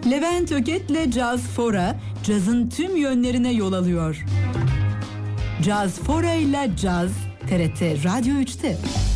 Levent Öket'le Caz Fora, cazın tüm yönlerine yol alıyor. Caz Fora ile Caz, TRT Radyo 3'te.